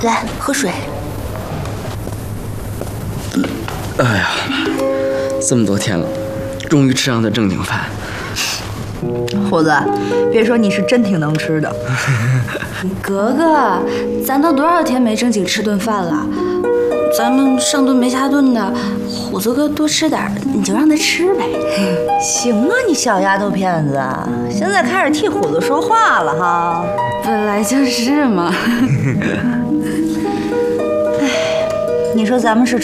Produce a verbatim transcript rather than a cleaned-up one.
来喝水。 哎呀，这么多天了，终于吃上顿正经饭。 虎子，别说你是真挺能吃的。 格格，咱都多少天没正经吃顿饭了，咱们上顿没下顿的，虎子哥多吃点，你就让他吃呗。 行啊，你小丫头片子，现在开始替虎子说话了哈。 本来就是嘛。 哎，你说咱们是